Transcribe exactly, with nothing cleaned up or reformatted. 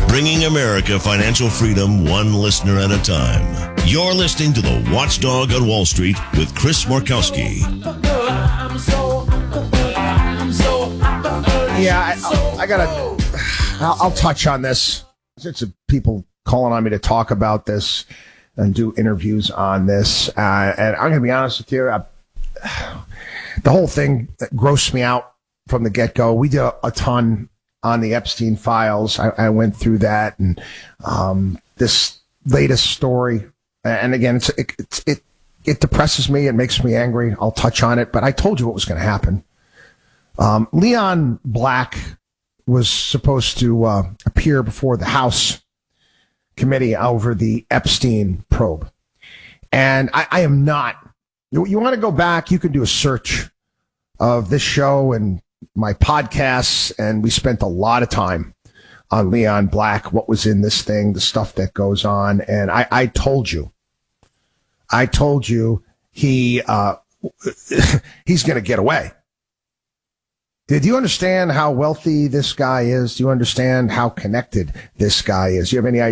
Bringing America financial freedom one listener at a time. You're listening to The Watchdog on Wall Street with Chris Markowski. Yeah, I, I gotta, I'll, I'll touch on this. It's people calling on me to talk about this and do interviews on this. Uh, and I'm gonna be honest with you, I, the whole thing grossed me out from the get-go. We did a, a ton on the Epstein files. I, I went through that, and um, this latest story. And again, it's, it, it it it depresses me. It makes me angry. I'll touch on it, but I told you what was going to happen. Um, Leon Black was supposed to uh, appear before the House committee over the Epstein probe, and I, I am not. You, you want to go back? You can do a search of this show and my podcasts, and we spent a lot of time on Leon Black, what was in this thing, the stuff that goes on. And I, I told you, I told you he, uh, he's going to get away. Did you understand how wealthy this guy is? Do you understand how connected this guy is? Do you have any idea?